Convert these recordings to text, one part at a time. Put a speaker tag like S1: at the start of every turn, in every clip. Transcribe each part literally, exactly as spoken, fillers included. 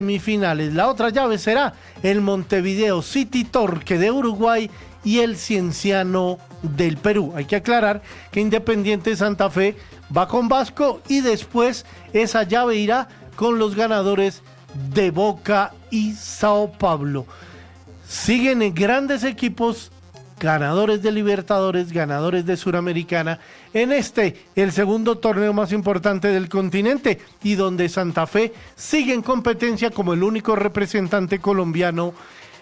S1: Semifinales. La otra llave será el Montevideo City Torque de Uruguay y el Cienciano del Perú. Hay que aclarar que Independiente Santa Fe va con Vasco y después esa llave irá con los ganadores de Boca y Sao Paulo. Siguen en grandes equipos, ganadores de Libertadores, ganadores de Suramericana, en este, el segundo torneo más importante del continente, y donde Santa Fe sigue en competencia como el único representante colombiano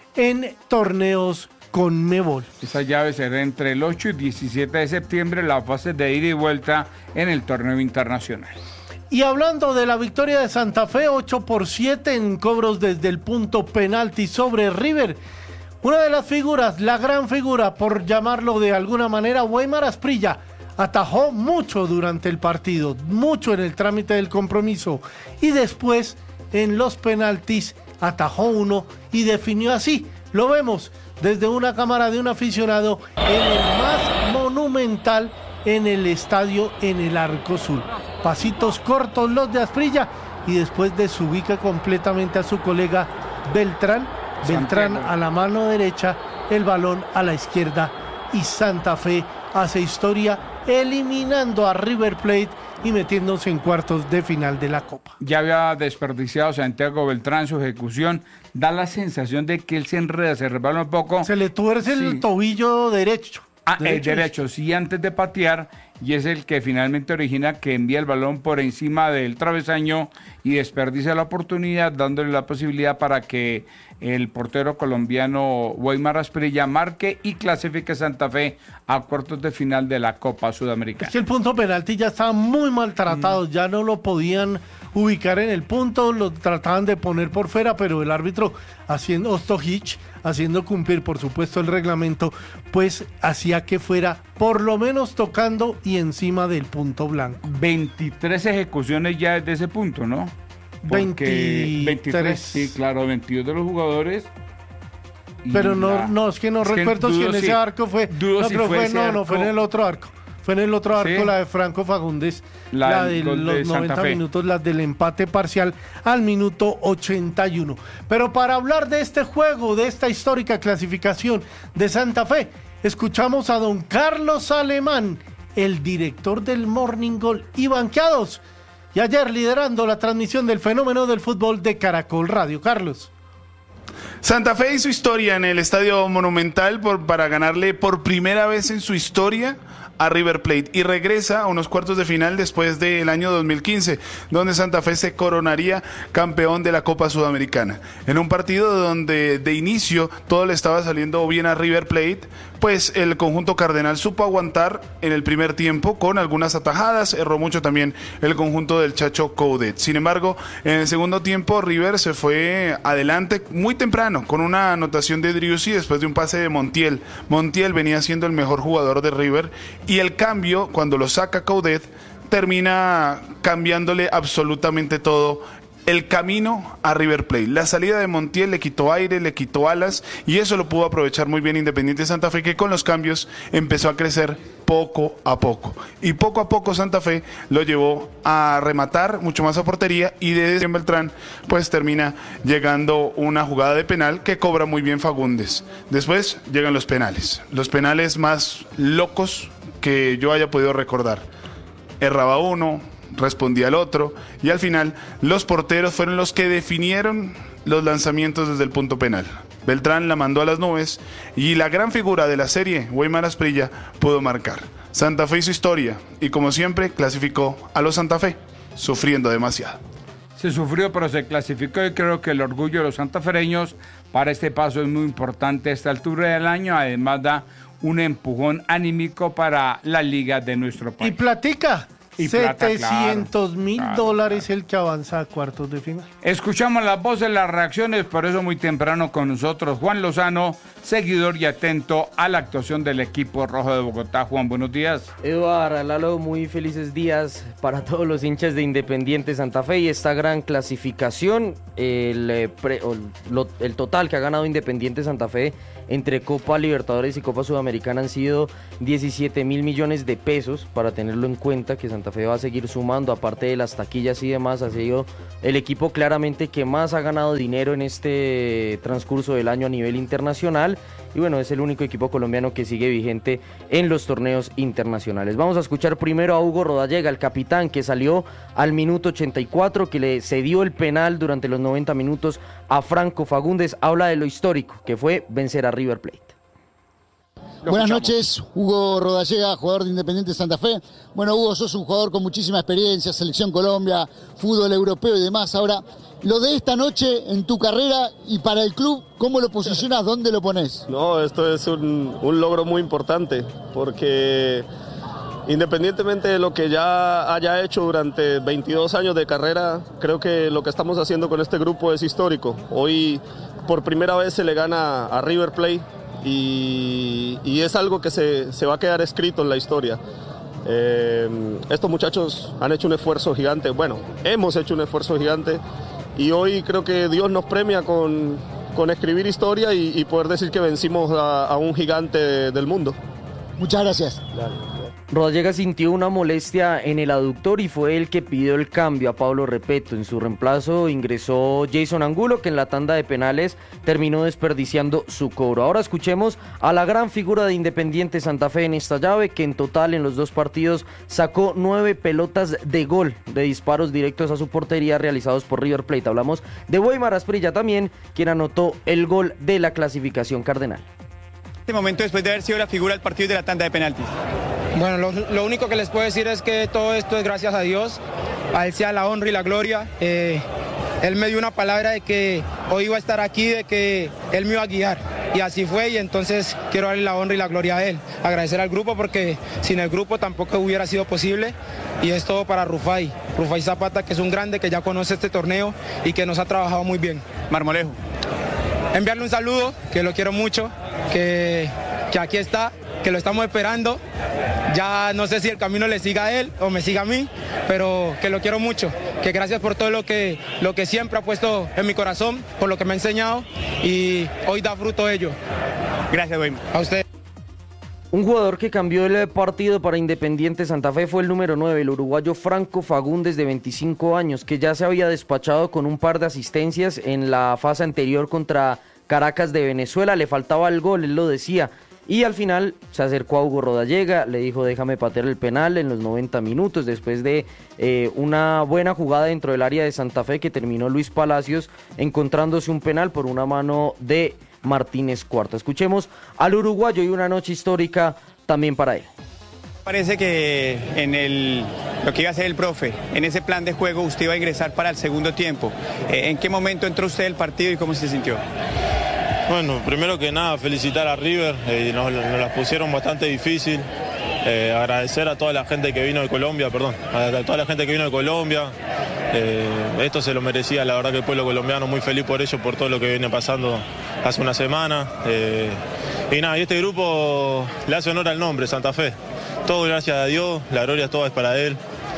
S1: en torneos Conmebol.
S2: Esa llave será entre el ocho y diecisiete de septiembre, la fase de ida y vuelta en el torneo internacional.
S1: Y hablando de la victoria de Santa Fe, ocho por siete en cobros desde el punto penalti sobre River. Una de las figuras, la gran figura, por llamarlo de alguna manera, Weimar Asprilla, atajó mucho durante el partido, mucho en el trámite del compromiso, y después en los penaltis atajó uno y definió así. Lo vemos desde una cámara de un aficionado en el más monumental en el estadio, en el Arco Sur. Pasitos cortos los de Asprilla y después desubica completamente a su colega Beltrán. Beltrán a la mano derecha, el balón a la izquierda, y Santa Fe hace historia eliminando a River Plate y metiéndose en cuartos de final de la Copa.
S2: Ya había desperdiciado Santiago Beltrán su ejecución. Da la sensación de que él se enreda, se resbala un poco.
S1: Se le tuerce sí. el tobillo derecho.
S2: Ah, derecho, el derecho, sí, antes de patear, y es el que finalmente origina que envía el balón por encima del travesaño y desperdicia la oportunidad, dándole la posibilidad para que el portero colombiano Weimar Asprilla marque y clasifique Santa Fe a cuartos de final de la Copa Sudamericana.
S1: Es que el punto penalti ya estaba muy maltratado, mm. ya no lo podían ubicar en el punto, lo trataban de poner por fuera, pero el árbitro, haciendo Ostojic, haciendo cumplir por supuesto el reglamento, pues hacía que fuera por lo menos tocando y encima del punto blanco.
S2: veintitrés ejecuciones ya desde ese punto, ¿no? Porque veintitrés, sí, claro, veintidós de los jugadores.
S1: Pero no, la... no, es que no es recuerdo que si en ese si, arco fue. No,
S2: si
S1: pero
S2: fue,
S1: fue no,
S2: arco...
S1: no, fue en el otro arco. Fue en el otro arco, ¿sí? La de Franco Fagundes, la, la de los de noventa minutos, la del empate parcial al minuto ochenta y uno. Pero para hablar de este juego, de esta histórica clasificación de Santa Fe, escuchamos a don Carlos Alemán, el director del Morning Gol y banqueados, y ayer liderando la transmisión del fenómeno del fútbol de Caracol Radio. Carlos.
S3: Santa Fe hizo historia en el Estadio Monumental por, para ganarle por primera vez en su historia a River Plate y regresa a unos cuartos de final después del año dos mil quince, donde Santa Fe se coronaría campeón de la Copa Sudamericana. En un partido donde de inicio todo le estaba saliendo bien a River Plate, pues el conjunto cardenal supo aguantar en el primer tiempo con algunas atajadas, erró mucho también el conjunto del Chacho Coudet. Sin embargo, en el segundo tiempo River se fue adelante muy temprano con una anotación de Driussi después de un pase de Montiel. Montiel venía siendo el mejor jugador de River y el cambio, cuando lo saca Coudet, termina cambiándole absolutamente todo el camino a River Plate. La salida de Montiel le quitó aire, le quitó alas, y eso lo pudo aprovechar muy bien Independiente Santa Fe, que con los cambios empezó a crecer poco a poco. Y poco a poco Santa Fe lo llevó a rematar mucho más a portería, y de Beltrán pues termina llegando una jugada de penal que cobra muy bien Fagundes. Después llegan los penales, los penales más locos que yo haya podido recordar. Erraba uno, respondía al otro, y al final los porteros fueron los que definieron los lanzamientos desde el punto penal. Beltrán la mandó a las nubes y la gran figura de la serie, Weimar Asprilla, pudo marcar. Santa Fe hizo historia y, como siempre, clasificó a los Santa Fe, sufriendo demasiado.
S2: Se sufrió, pero se clasificó, y creo que el orgullo de los santafereños para este paso es muy importante a esta altura del año. Además da un empujón anímico para la liga de nuestro país.
S1: Y platica. Y setecientos mil claro, dólares claro. El que avanza a cuartos de final.
S2: Escuchamos las voces, las reacciones, por eso muy temprano con nosotros Juan Lozano, seguidor y atento a la actuación del equipo rojo de Bogotá. Juan, buenos días.
S4: Eduardo, Lalo, muy felices días para todos los hinchas de Independiente Santa Fe y esta gran clasificación. El, pre, el total que ha ganado Independiente Santa Fe entre Copa Libertadores y Copa Sudamericana han sido diecisiete mil millones de pesos, para tenerlo en cuenta, que Santa Santa Fe va a seguir sumando, aparte de las taquillas y demás, ha sido el equipo claramente que más ha ganado dinero en este transcurso del año a nivel internacional, y bueno, es el único equipo colombiano que sigue vigente en los torneos internacionales. Vamos a escuchar primero a Hugo Rodallega, el capitán, que salió al minuto ochenta y cuatro, que le cedió el penal durante los noventa minutos a Franco Fagundes. Habla de lo histórico que fue vencer a River Plate.
S5: Buenas noches, Hugo Rodallega, jugador de Independiente Santa Fe. Bueno, Hugo, sos un jugador con muchísima experiencia, Selección Colombia, fútbol europeo y demás. Ahora, lo de esta noche en tu carrera y para el club, ¿cómo lo posicionas? ¿Dónde lo pones?
S6: No, esto es un, un logro muy importante, porque independientemente de lo que ya haya hecho durante veintidós años de carrera, creo que lo que estamos haciendo con este grupo es histórico. Hoy, por primera vez, se le gana a River Plate. Y, y es algo que se, se va a quedar escrito en la historia. Eh, estos muchachos han hecho un esfuerzo gigante, bueno, hemos hecho un esfuerzo gigante, y hoy creo que Dios nos premia con, con escribir historia y, y poder decir que vencimos a, a un gigante del mundo.
S5: Muchas gracias.
S4: Rodallega sintió una molestia en el aductor y fue el que pidió el cambio a Pablo Repeto. En su reemplazo ingresó Jason Angulo, que en la tanda de penales terminó desperdiciando su cobro. Ahora escuchemos a la gran figura de Independiente Santa Fe en esta llave, que en total en los dos partidos sacó nueve pelotas de gol de disparos directos a su portería realizados por River Plate. Hablamos de Weimar Asprilla también, quien anotó el gol de la clasificación cardenal.
S7: Este momento, después de haber sido la figura del partido y de la tanda de penaltis.
S8: Bueno, lo, lo único que les puedo decir es que todo esto es gracias a Dios, a Él sea la honra y la gloria. Eh, él me dio una palabra de que hoy iba a estar aquí, de que Él me iba a guiar, y así fue, y entonces quiero darle la honra y la gloria a Él, agradecer al grupo, porque sin el grupo tampoco hubiera sido posible, y es todo para Rufai, Rufai Zapata, que es un grande que ya conoce este torneo y que nos ha trabajado muy bien.
S7: Marmolejo.
S8: Enviarle un saludo, que lo quiero mucho, que, que aquí está, que lo estamos esperando. Ya no sé si el camino le siga a él o me siga a mí, pero que lo quiero mucho, que gracias por todo lo que, lo que siempre ha puesto en mi corazón, por lo que me ha enseñado, y hoy da fruto ello.
S7: Gracias, Weimar.
S8: A usted.
S4: Un jugador que cambió el partido para Independiente Santa Fe fue el número nueve, el uruguayo Franco Fagundes, de veinticinco años, que ya se había despachado con un par de asistencias en la fase anterior contra Caracas de Venezuela. Le faltaba el gol, él lo decía, y al final se acercó a Hugo Rodallega, le dijo déjame patear el penal en los noventa minutos, después de eh, una buena jugada dentro del área de Santa Fe que terminó Luis Palacios encontrándose un penal por una mano de Martínez Cuarta. Escuchemos al uruguayo y una noche histórica también para él.
S7: Parece que en el, lo que iba a hacer el profe, en ese plan de juego usted iba a ingresar para el segundo tiempo. ¿En qué momento entró usted al partido y cómo se sintió?
S9: Bueno, primero que nada felicitar a River, eh, nos, nos las pusieron bastante difícil. Eh, agradecer a toda la gente que vino de Colombia, perdón, a toda la gente que vino de Colombia. Eh, esto se lo merecía, la verdad que el pueblo colombiano, muy feliz por ello, por todo lo que viene pasando hace una semana. Eh, y nada, y este grupo le hace honor al nombre, Santa Fe. Todo gracias a Dios, la gloria toda es para Él.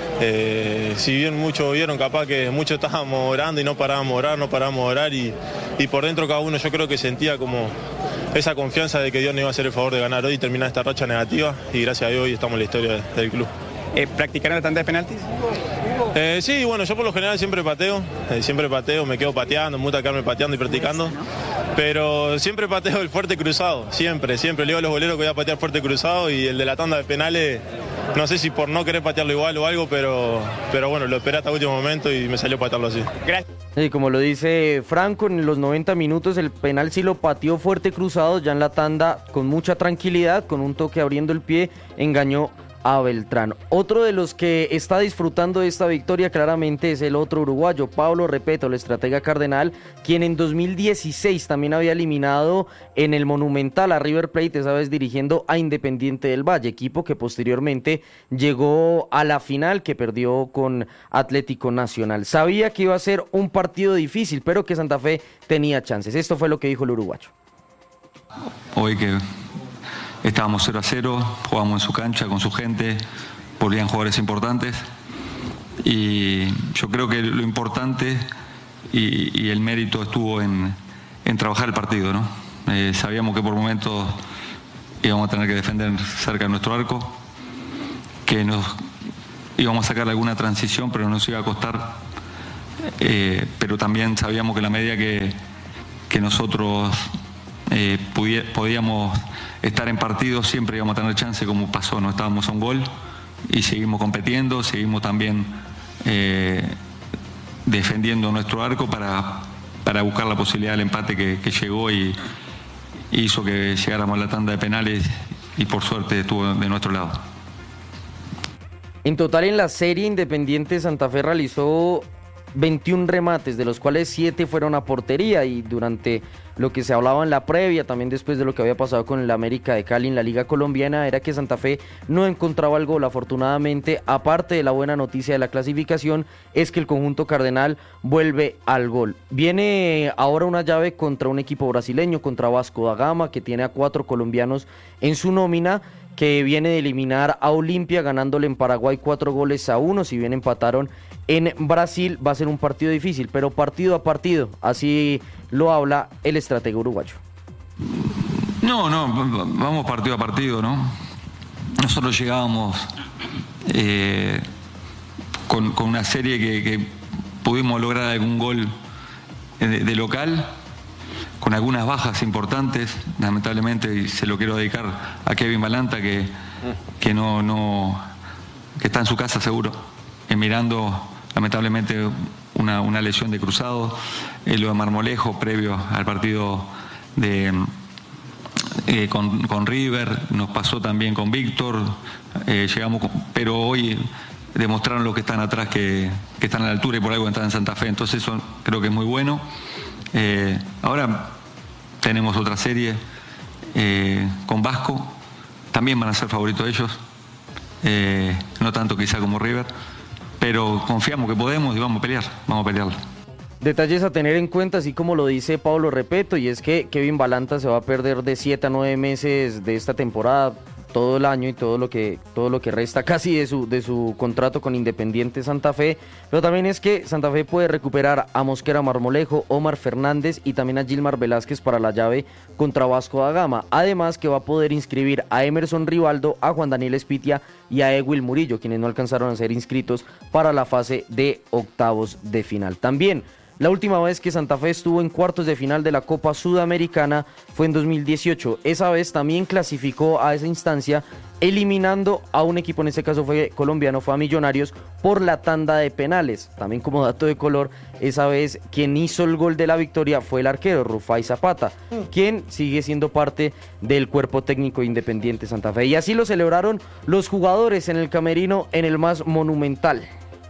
S9: Eh, si bien muchos vieron, capaz que muchos estábamos orando y no parábamos de orar, no parábamos de orar, y, y por dentro cada uno yo creo que sentía como esa confianza de que Dios nos iba a hacer el favor de ganar hoy y terminar esta racha negativa, y gracias a Dios hoy estamos en la historia de, del club.
S7: Eh, ¿Practicaron la tanda de penaltis?
S9: Eh, sí, bueno, yo por lo general siempre pateo, eh, siempre pateo, me quedo pateando, me gusta quedarme pateando y practicando, pero siempre pateo el fuerte cruzado, siempre, siempre. Le digo a los boleros que voy a patear fuerte cruzado, y el de la tanda de penales, no sé si por no querer patearlo igual o algo, pero, pero bueno, lo esperé hasta el último momento y me salió patearlo así.
S7: Gracias.
S4: Y como lo dice Franco, en los noventa minutos el penal sí lo pateó fuerte cruzado, ya en la tanda con mucha tranquilidad, con un toque abriendo el pie, engañó a Beltrán. Otro de los que está disfrutando de esta victoria claramente es el otro uruguayo, Pablo Repeto, el estratega cardenal, quien en dos mil dieciséis también había eliminado en el Monumental a River Plate, esa vez dirigiendo a Independiente del Valle, equipo que posteriormente llegó a la final, que perdió con Atlético Nacional. Sabía que iba a ser un partido difícil, pero que Santa Fe tenía chances. Esto fue lo que dijo el uruguayo.
S10: Hoy que estábamos cero a cero, jugábamos en su cancha con su gente, volvían jugadores importantes, y yo creo que lo importante y, y el mérito estuvo en, en trabajar el partido, ¿no? Eh, sabíamos que por momentos íbamos a tener que defender cerca de nuestro arco, que nos íbamos a sacar alguna transición, pero nos iba a costar. Eh, pero también sabíamos que en la medida que, que nosotros eh, pudi- podíamos estar en partido, siempre íbamos a tener chance, como pasó, no estábamos a un gol y seguimos compitiendo, seguimos también eh, defendiendo nuestro arco para, para buscar la posibilidad del empate que, que llegó y hizo que llegáramos a la tanda de penales y por suerte estuvo de nuestro lado.
S4: En total en la serie Independiente Santa Fe realizó veintiún remates, de los cuales siete fueron a portería, y durante lo que se hablaba en la previa, también después de lo que había pasado con el América de Cali en la Liga Colombiana, era que Santa Fe no encontraba el gol. Afortunadamente, aparte de la buena noticia de la clasificación, es que el conjunto cardenal vuelve al gol. Viene ahora una llave contra un equipo brasileño, contra Vasco da Gama, que tiene a cuatro colombianos en su nómina, que viene de eliminar a Olimpia ganándole en Paraguay cuatro goles a uno. Si bien empataron en Brasil, va a ser un partido difícil, pero partido a partido, así lo habla el estratega uruguayo.
S10: No, no, vamos partido a partido, ¿no? Nosotros llegábamos eh, con, con una serie que, que pudimos lograr algún gol de, de local, con algunas bajas importantes, lamentablemente, y se lo quiero dedicar a Kevin Balanta, que, que no, no, que está en su casa seguro, eh, mirando lamentablemente una, una lesión de cruzado, eh, lo de Marmolejo previo al partido de eh, con, con River, nos pasó también con Víctor, eh, llegamos, con, pero hoy demostraron los que están atrás que, que están a la altura y por algo están en Santa Fe, entonces eso creo que es muy bueno. Eh, ahora tenemos otra serie eh, con Vasco, también van a ser favoritos ellos, eh, no tanto quizá como River, pero confiamos que podemos y vamos a pelear, vamos a pelearlo.
S4: Detalles a tener en cuenta, así como lo dice Pablo Repeto, y es que Kevin Balanta se va a perder de siete a nueve meses de esta temporada, todo el año y todo lo que todo lo que resta casi de su de su contrato con Independiente Santa Fe, pero también es que Santa Fe puede recuperar a Mosquera Marmolejo, Omar Fernández y también a Gilmar Velázquez para la llave contra Vasco da Gama, además que va a poder inscribir a Emerson Rivaldo, a Juan Daniel Espitia y a Ewil Murillo, quienes no alcanzaron a ser inscritos para la fase de octavos de final. También la última vez que Santa Fe estuvo en cuartos de final de la Copa Sudamericana fue en dos mil dieciocho. Esa vez también clasificó a esa instancia eliminando a un equipo, en este caso fue colombiano, fue a Millonarios, por la tanda de penales. También como dato de color, esa vez quien hizo el gol de la victoria fue el arquero Rufai Zapata, quien sigue siendo parte del cuerpo técnico Independiente Santa Fe. Y así lo celebraron los jugadores en el camerino en el más monumental.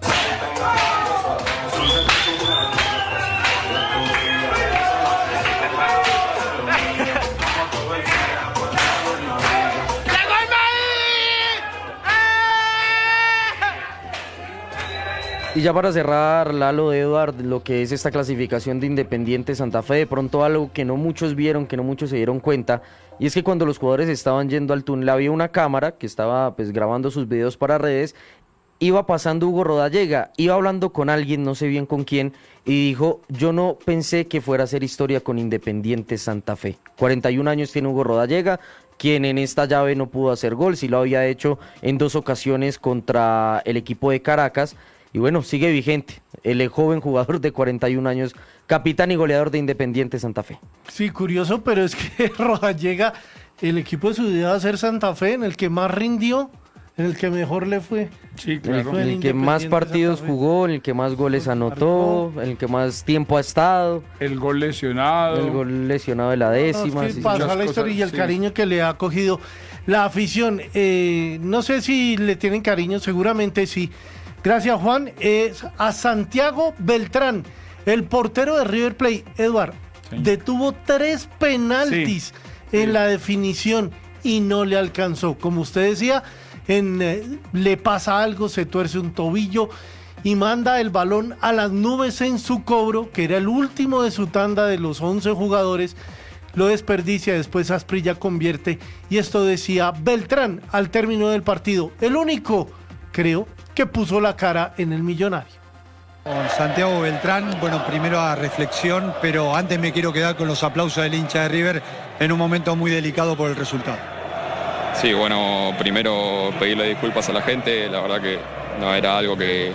S4: Y ya para cerrar, Lalo, de Eduard, lo que es esta clasificación de Independiente Santa Fe, de pronto algo que no muchos vieron, que no muchos se dieron cuenta, y es que cuando los jugadores estaban yendo al túnel había una cámara que estaba pues grabando sus videos para redes, iba pasando Hugo Rodallega, iba hablando con alguien, no sé bien con quién, y dijo, yo no pensé que fuera a hacer historia con Independiente Santa Fe. cuarenta y un años tiene Hugo Rodallega, quien en esta llave no pudo hacer gol, sí lo había hecho en dos ocasiones contra el equipo de Caracas, y bueno, sigue vigente el joven jugador de cuarenta y un años, capitán y goleador de Independiente Santa Fe.
S1: Sí, curioso, pero es que Rodallega, el equipo de su vida va a ser Santa Fe, en el que más rindió, en el que mejor le fue.
S2: Sí, claro.
S4: En el, el que más partidos jugó, en el que más goles anotó, en el que más tiempo ha estado.
S2: El gol lesionado.
S4: El gol lesionado de la décima.
S1: No, es que
S4: sí,
S1: pasa
S4: sí.
S1: la historia y el
S2: sí.
S1: cariño que le ha cogido la afición. Eh, no sé si le tienen cariño, seguramente sí. Gracias, Juan. Es a Santiago Beltrán, el portero de River Plate. Eduard, sí. detuvo tres penaltis sí. en sí. la definición y no le alcanzó. Como usted decía, en, eh, le pasa algo, se tuerce un tobillo y manda el balón a las nubes en su cobro, que era el último de su tanda de los once jugadores. Lo desperdicia, después Asprilla convierte. Y esto decía Beltrán al término del partido. El único, creo, que puso la cara en el Millonario.
S11: Con Santiago Beltrán, bueno, primero a reflexión, pero antes me quiero quedar con los aplausos del hincha de River en un momento muy delicado por el resultado.
S12: Sí, bueno, primero pedirle disculpas a la gente, la verdad que no era algo que,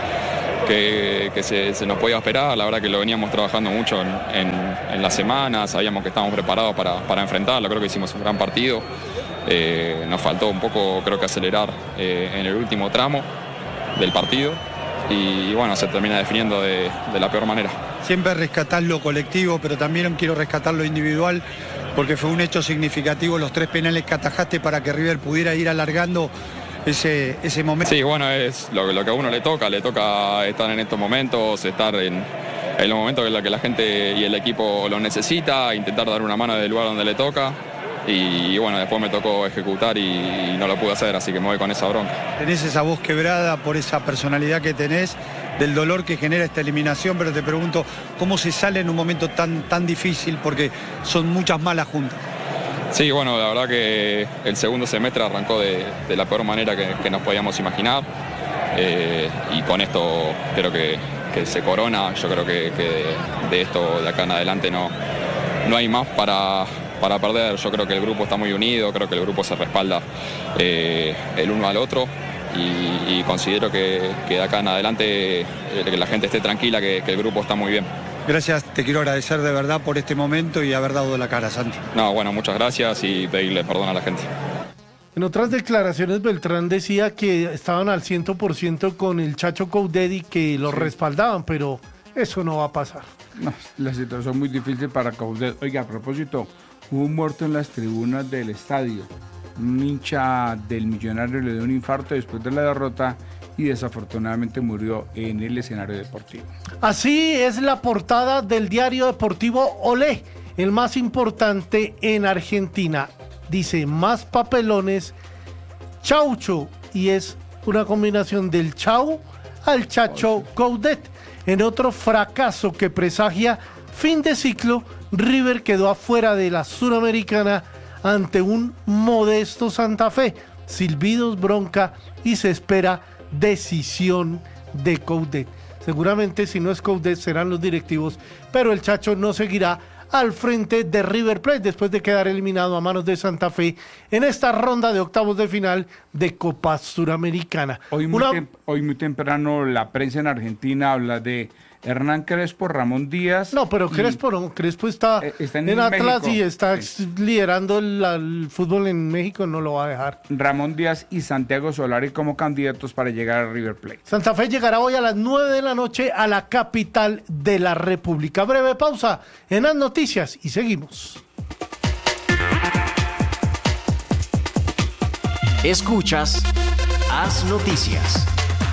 S12: que, que se, se nos podía esperar. La verdad que lo veníamos trabajando mucho en, en, en las semanas, sabíamos que estábamos preparados para, para enfrentarlo, creo que hicimos un gran partido. Eh, nos faltó un poco, creo que acelerar eh, en el último tramo del partido y, y bueno, se termina definiendo de, de la peor manera.
S11: Siempre rescatar lo colectivo, pero también quiero rescatar lo individual, porque fue un hecho significativo los tres penales que atajaste para que River pudiera ir alargando ese, ese momento.
S12: Sí, bueno, es lo, lo que a uno le toca, le toca estar en estos momentos, estar en, en los momentos en los que la gente y el equipo lo necesita, intentar dar una mano del lugar donde le toca. Y, y bueno, después me tocó ejecutar y, y no lo pude hacer, así que me voy con esa bronca.
S11: Tenés esa voz quebrada por esa personalidad que tenés, del dolor que genera esta eliminación, pero te pregunto, ¿cómo se sale en un momento tan, tan difícil? Porque son muchas malas juntas.
S12: Sí, bueno, la verdad que el segundo semestre arrancó de, de la peor manera que, que nos podíamos imaginar. Eh, y con esto creo que, que se corona. Yo creo que, que de, de esto de acá en adelante no, no hay más para... para perder. Yo creo que el grupo está muy unido, creo que el grupo se respalda eh, el uno al otro y, y considero que, que de acá en adelante eh, que la gente esté tranquila, que, que el grupo está muy bien.
S11: Gracias, te quiero agradecer de verdad por este momento y haber dado la cara, Santi.
S12: No, bueno, muchas gracias y pedirle perdón a la gente.
S1: En otras declaraciones, Beltrán decía que estaban al cien por ciento con el Chacho Coudet y que lo sí. respaldaban, pero eso no va a pasar.
S2: No, la situación es muy difícil para Coudet. Oiga, a propósito, hubo un muerto en las tribunas del estadio. Un hincha del Millonario le dio un infarto después de la derrota y desafortunadamente murió en el escenario deportivo.
S1: Así es la portada del diario deportivo Olé, el más importante en Argentina. Dice, más papelones, Chaucho, y es una combinación del Chau al Chacho Coudet. En otro fracaso que presagia fin de ciclo, River quedó afuera de la Sudamericana ante un modesto Santa Fe, silbidos, bronca y se espera decisión de Coudet. Seguramente si no es Coudet serán los directivos, pero el Chacho no seguirá al frente de River Plate después de quedar eliminado a manos de Santa Fe en esta ronda de octavos de final de Copa Suramericana.
S2: Hoy muy,
S1: Una...
S2: tem- hoy muy temprano la prensa en Argentina habla de Hernán Crespo, Ramón Díaz.
S1: No, pero Crespo no, Crespo está, está en, en Atlas México. Y está sí. liderando el, el fútbol en México, no lo va a dejar.
S2: Ramón Díaz y Santiago Solari como candidatos para llegar a River Plate.
S1: Santa Fe llegará hoy a las nueve de la noche a la capital de la República. Breve pausa en las noticias y seguimos.
S13: Escuchas Haz Noticias.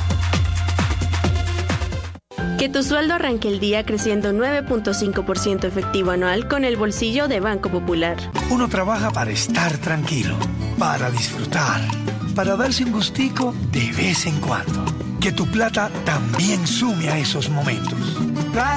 S14: Que tu sueldo arranque el día creciendo nueve punto cinco por ciento efectivo anual con el bolsillo de Banco Popular.
S15: Uno trabaja para estar tranquilo, para disfrutar, para darse un gustico de vez en cuando. Que tu plata también sume a esos momentos.